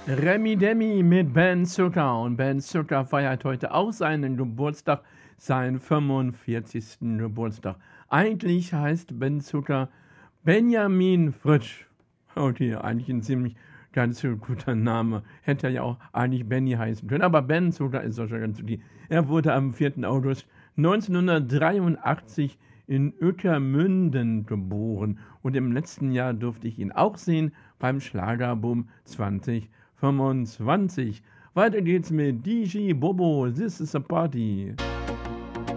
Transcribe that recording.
Remi Demi mit Ben Zucker. Und Ben Zucker feiert heute auch seinen Geburtstag, seinen 45. Geburtstag. Eigentlich heißt Ben Zucker Benjamin Fritsch. Okay, eigentlich ein ziemlich ganz guter Name. Hätte ja auch eigentlich Benny heißen können, aber Ben Zucker ist doch schon ganz okay. Er wurde am 4. August 1983 in Ueckermünden geboren und im letzten Jahr durfte ich ihn auch sehen beim Schlagerboom 2025. Weiter geht's mit DJ Bobo, This is a Party.